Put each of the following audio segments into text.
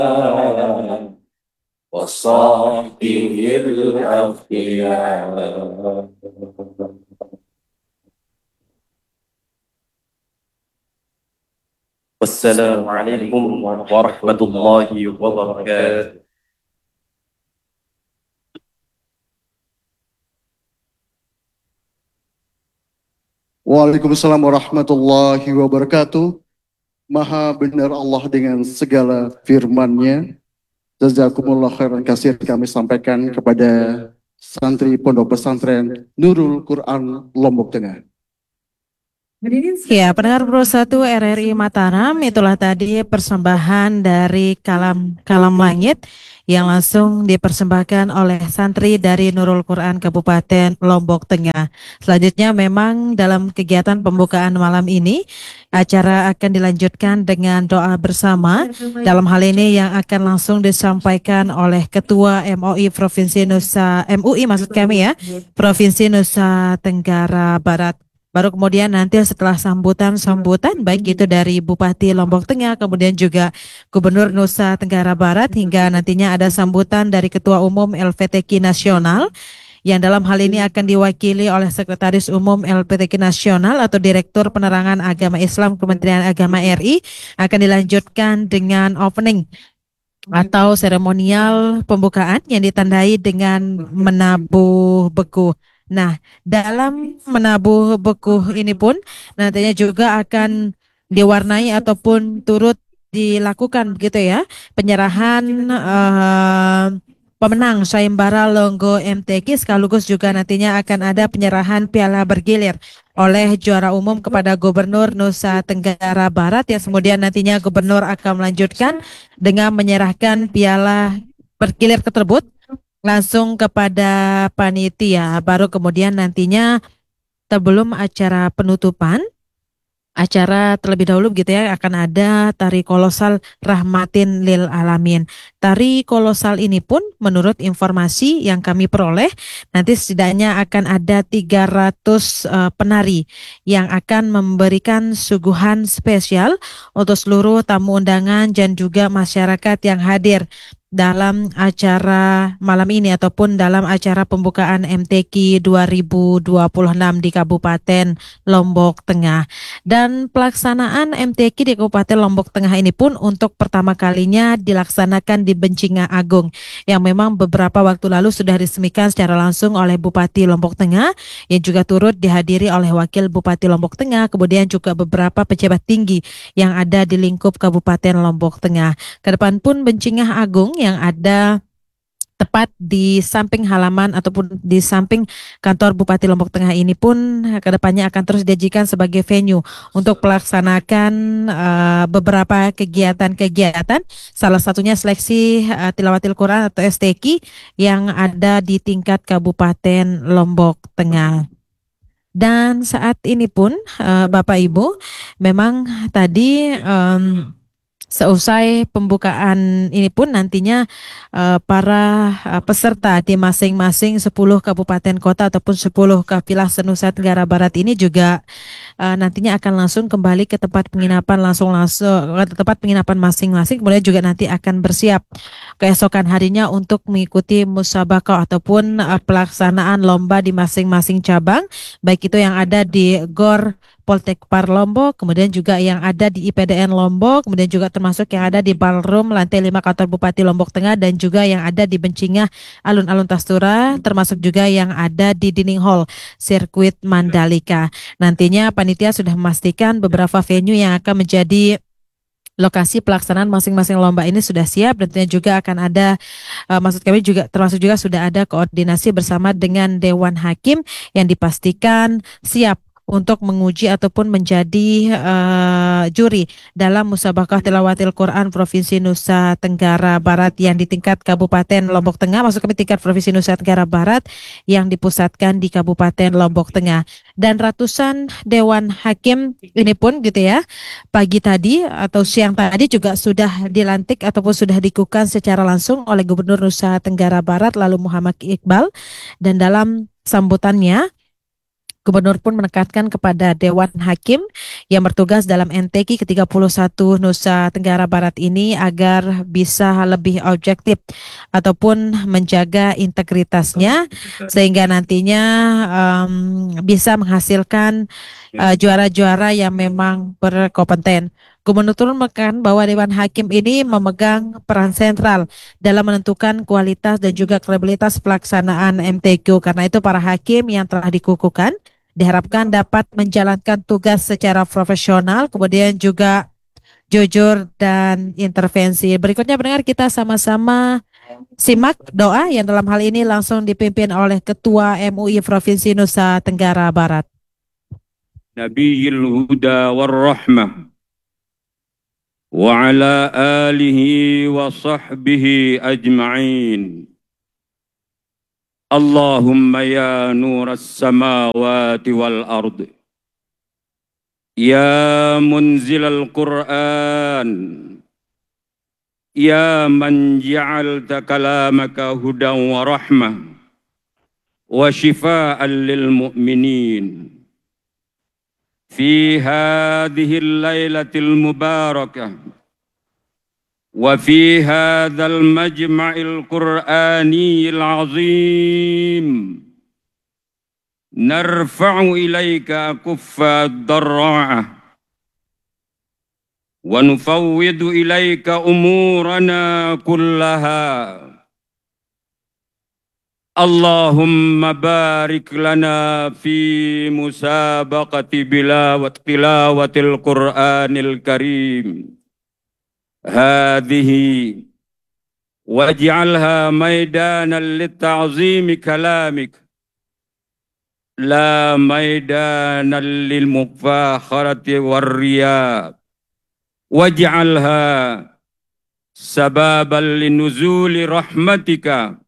وصحبه الأخيار. والسلام عليكم ورحمة الله وبركاته. Waalaikumsalam warahmatullahi wabarakatuh. Maha benar Allah dengan segala firman-Nya. Jazakumullah khairan katsir kami sampaikan kepada santri Pondok Pesantren Nurul Quran Lombok Tengah. Ya, pendengar Pro 1 RRI Mataram, itulah tadi persembahan dari Kalam Langit yang langsung dipersembahkan oleh santri dari Nurul Quran Kabupaten Lombok Tengah. Selanjutnya memang dalam kegiatan pembukaan malam ini, acara akan dilanjutkan dengan doa bersama. Dalam hal ini yang akan langsung disampaikan oleh Ketua MUI Provinsi Nusa, MUI maksud kami ya, Provinsi Nusa Tenggara Barat. Baru kemudian nanti setelah sambutan baik itu dari Bupati Lombok Tengah, kemudian juga Gubernur Nusa Tenggara Barat, hingga nantinya ada sambutan dari Ketua Umum LPTQ Nasional yang dalam hal ini akan diwakili oleh Sekretaris Umum LPTQ Nasional atau Direktur Penerangan Agama Islam Kementerian Agama RI. Akan dilanjutkan dengan opening atau seremonial pembukaan yang ditandai dengan menabuh beku. Nah, dalam menabuh beku ini pun nantinya juga akan diwarnai ataupun turut dilakukan begitu ya, penyerahan pemenang sayembara Longgo MTQ, sekaligus juga nantinya akan ada penyerahan piala bergilir oleh juara umum kepada Gubernur Nusa Tenggara Barat, yang kemudian nantinya Gubernur akan melanjutkan dengan menyerahkan piala bergilir tersebut langsung kepada panitia. Baru kemudian nantinya sebelum acara penutupan acara terlebih dahulu begitu ya, akan ada tari kolosal Rahmatin Lil Alamin. Tari kolosal ini pun menurut informasi yang kami peroleh nanti setidaknya akan ada 300 penari yang akan memberikan suguhan spesial untuk seluruh tamu undangan dan juga masyarakat yang hadir dalam acara malam ini ataupun dalam acara pembukaan MTQ 2026 di Kabupaten Lombok Tengah. Dan pelaksanaan MTQ di Kabupaten Lombok Tengah ini pun untuk pertama kalinya dilaksanakan di Bencinga Agung, yang memang beberapa waktu lalu sudah diresmikan secara langsung oleh Bupati Lombok Tengah, yang juga turut dihadiri oleh Wakil Bupati Lombok Tengah, kemudian juga beberapa pejabat tinggi yang ada di lingkup Kabupaten Lombok Tengah. Kedepan pun Bencinga Agung yang ada tepat di samping halaman ataupun di samping kantor Bupati Lombok Tengah ini pun kedepannya akan terus diajikan sebagai venue untuk melaksanakan beberapa kegiatan-kegiatan, salah satunya seleksi Tilawatil Quran atau STQ yang ada di tingkat Kabupaten Lombok Tengah. Dan saat ini pun Bapak Ibu, memang tadi seusai pembukaan ini pun nantinya para peserta di masing-masing 10 kabupaten kota ataupun 10 kafilah se-Nusa Tenggara Barat ini juga nantinya akan langsung kembali ke tempat penginapan langsung ke tempat penginapan masing-masing, kemudian juga nanti akan bersiap keesokan harinya untuk mengikuti musabaqah ataupun pelaksanaan lomba di masing-masing cabang, baik itu yang ada di GOR Poltekpar Lombok, kemudian juga yang ada di IPDN Lombok, kemudian juga termasuk yang ada di Ballroom lantai 5 kantor Bupati Lombok Tengah, dan juga yang ada di Bencingah Alun-Alun Tastura, termasuk juga yang ada di Dining Hall Sirkuit Mandalika. Nantinya panitia sudah memastikan beberapa venue yang akan menjadi lokasi pelaksanaan masing-masing lomba ini sudah siap, dan tentunya juga akan ada maksud kami juga termasuk juga sudah ada koordinasi bersama dengan Dewan Hakim yang dipastikan siap untuk menguji ataupun menjadi juri dalam musabaqah tilawatil Quran Provinsi Nusa Tenggara Barat yang di tingkat Kabupaten Lombok Tengah, maksud kami tingkat Provinsi Nusa Tenggara Barat yang dipusatkan di Kabupaten Lombok Tengah. Dan ratusan Dewan Hakim ini pun gitu ya, pagi tadi atau siang tadi juga sudah dilantik ataupun sudah dikukuhkan secara langsung oleh Gubernur Nusa Tenggara Barat lalu Muhammad Iqbal, dan dalam sambutannya Gubernur pun menekankan kepada Dewan Hakim yang bertugas dalam NTQ ke-31 Nusa Tenggara Barat ini agar bisa lebih objektif ataupun menjaga integritasnya sehingga nantinya bisa menghasilkan juara-juara yang memang berkompeten. Gubernur turun menekankan bahwa Dewan Hakim ini memegang peran sentral dalam menentukan kualitas dan juga kredibilitas pelaksanaan MTQ. Karena itu para hakim yang telah dikukuhkan diharapkan dapat menjalankan tugas secara profesional, kemudian juga jujur dan intervensi. Berikutnya pendengar kita sama-sama simak doa yang dalam hal ini langsung dipimpin oleh Ketua MUI Provinsi Nusa Tenggara Barat. Nabiyil Huda war Rahmah wa ala alihi wa sahbihi ajma'in. Allahumma ya nuras samawati wal ard, ya munzilal Qur'an, ya man ja'alta kalamaka hudan wa rahmah wa shifaan lil mu'minin. في هذه الليلة المباركة وفي هذا المجمع القرآني العظيم نرفع إليك أكف الضراعة ونفوض إليك أمورنا كلها. اللهم بارك لنا في مسابقة تلاوة القرآن الكريم هذه واجعلها ميدانا للتعظيم كلامك لا ميدانا للمفاخرة والرياء، واجعلها سبابا لنزول رحمتك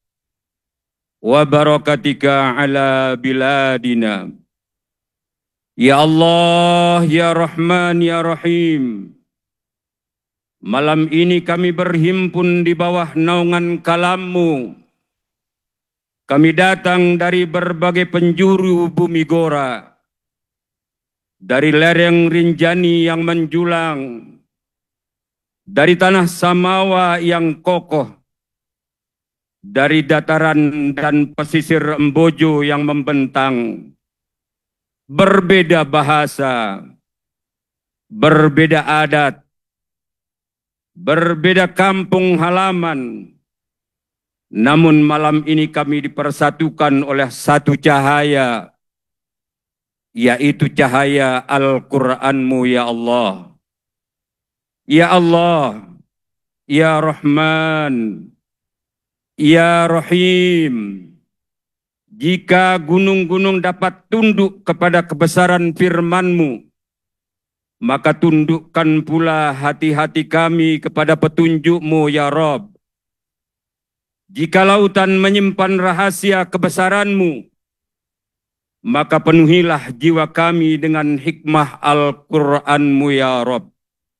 وبركتك على بلادنا. Ya Allah, ya Rahman, ya Rahim, malam ini kami berhimpun di bawah naungan kalam-Mu. Kami datang dari berbagai penjuru bumi gora, dari lereng Rinjani yang menjulang, dari tanah Samawa yang kokoh, dari dataran dan pesisir Embojo yang membentang. Berbeda bahasa, berbeda adat, berbeda kampung halaman, namun malam ini kami dipersatukan oleh satu cahaya, yaitu cahaya Al-Qur'an-Mu ya Allah. Ya Allah, ya Rahman, ya Rahim, jika gunung-gunung dapat tunduk kepada kebesaran firman-Mu, maka tundukkan pula hati-hati kami kepada petunjuk-Mu ya Rabb. Jika lautan menyimpan rahasia kebesaran-Mu, maka penuhilah jiwa kami dengan hikmah Al-Qur'an-Mu ya Rabb.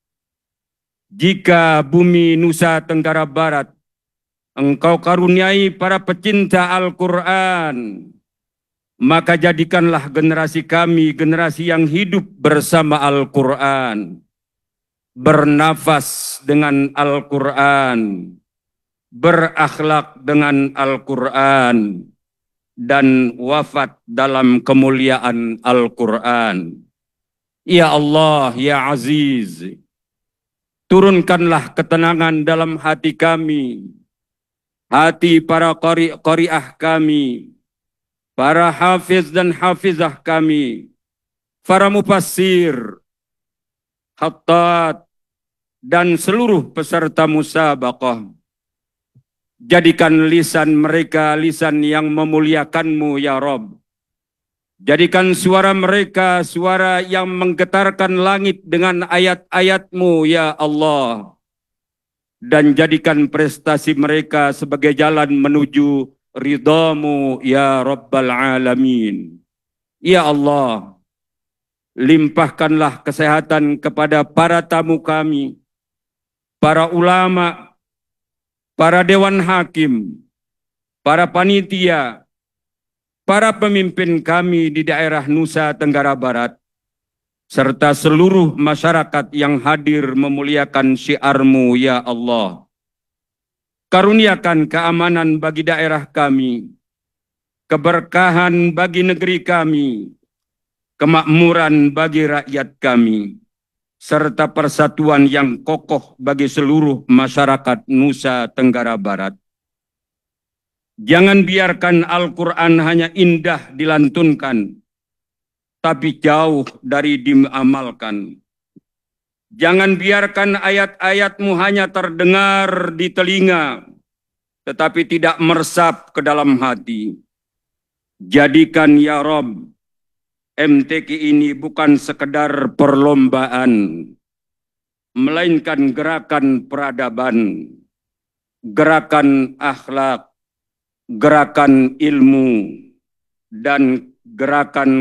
Jika bumi Nusa Tenggara Barat Engkau karuniai para pecinta Al-Quran, maka jadikanlah generasi kami generasi yang hidup bersama Al-Quran, bernafas dengan Al-Quran, berakhlak dengan Al-Quran, dan wafat dalam kemuliaan Al-Quran. Ya Allah, ya Aziz, turunkanlah ketenangan dalam hati kami, hati para qari'ah kami, para hafiz dan hafizah kami, para mufassir, khattat, dan seluruh peserta musabaqah. Jadikan lisan mereka lisan yang memuliakan-Mu ya Rabb. Jadikan suara mereka suara yang menggetarkan langit dengan ayat-ayat-Mu ya Allah. Dan jadikan prestasi mereka sebagai jalan menuju ridha-Mu ya Rabbal Alamin. Ya Allah, limpahkanlah kesehatan kepada para tamu kami, para ulama, para dewan hakim, para panitia, para pemimpin kami di daerah Nusa Tenggara Barat, serta seluruh masyarakat yang hadir memuliakan syiar-Mu, ya Allah. Karuniakan keamanan bagi daerah kami, keberkahan bagi negeri kami, kemakmuran bagi rakyat kami, serta persatuan yang kokoh bagi seluruh masyarakat Nusa Tenggara Barat. Jangan biarkan Al-Quran hanya indah dilantunkan, tapi jauh dari diamalkan. Jangan biarkan ayat-ayat-Mu hanya terdengar di telinga, tetapi tidak meresap ke dalam hati. Jadikan ya Rob, MTQ ini bukan sekedar perlombaan, melainkan gerakan peradaban, gerakan akhlak, gerakan ilmu, dan gerakan